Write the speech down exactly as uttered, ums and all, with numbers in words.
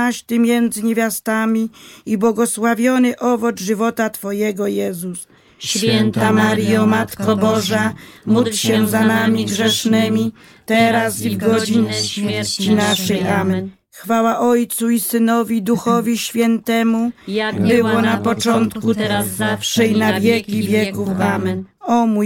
Ty między niewiastami i błogosławiony owoc żywota Twojego, Jezus. Święta Maryjo, Matko Boża, módl się za nami grzesznymi, teraz i w godzinę śmierci naszej. Amen. Chwała Ojcu i Synowi, Duchowi Świętemu, Jak było na początku, teraz zawsze i na wieki wieków. Amen. O mój